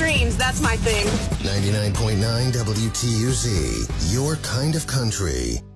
streams. That's my thing. 99.9 WTUZ, your kind of country.